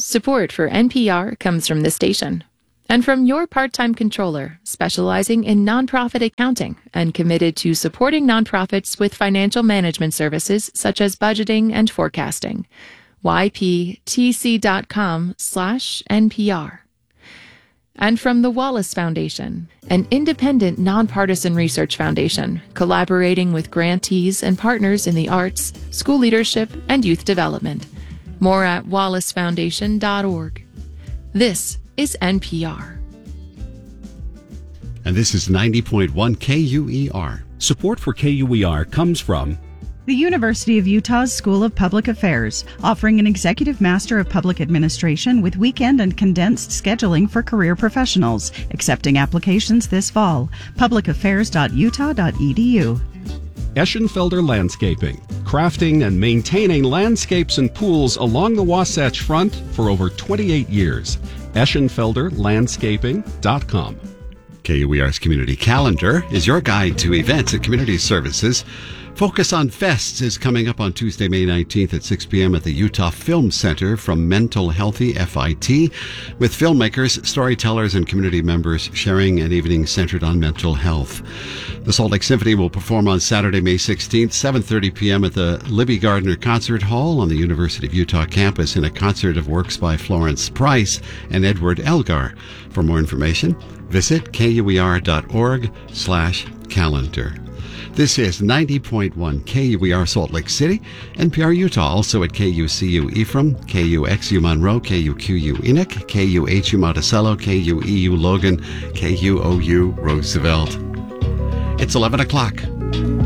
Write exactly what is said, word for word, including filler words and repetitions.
Support for N P R comes from the station and from your part-time controller, specializing in nonprofit accounting and committed to supporting nonprofits with financial management services such as budgeting and forecasting. y p t c dot com slash N P R. And from the Wallace Foundation, an independent, nonpartisan research foundation collaborating with grantees and partners in the arts, school leadership, and youth development. More at wallace foundation dot org. This is N P R. And this is ninety point one K U E R. Support for K U E R comes from the University of Utah's School of Public Affairs, offering an Executive Master of Public Administration with weekend and condensed scheduling for career professionals, accepting applications this fall. public affairs dot utah dot e d u. Eschenfelder Landscaping, crafting and maintaining landscapes and pools along the Wasatch Front for over twenty-eight years. eschenfelder landscaping dot com. K U E R's Community Calendar is your guide to events and community services. Focus on Fests is coming up on Tuesday, May nineteenth at six p.m. at the Utah Film Center from Mental Healthy F I T, with filmmakers, storytellers, and community members sharing an evening centered on mental health. The Salt Lake Symphony will perform on Saturday, May sixteenth, seven thirty p.m. at the Libby Gardner Concert Hall on the University of Utah campus in a concert of works by Florence Price and Edward Elgar. For more information, visit K U E R dot org slash calendar. This is ninety point one K U E R Salt Lake City, N P R Utah, also at K U C U Ephraim, K U X U Monroe, K U Q U Enoch, K U H U Monticello, K U E U Logan, K U O U Roosevelt. It's eleven o'clock.